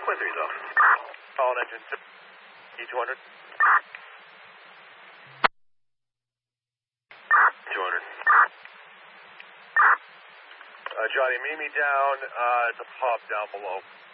3's off. Call engine E200. 200. Johnny, meet me down at the pub down below.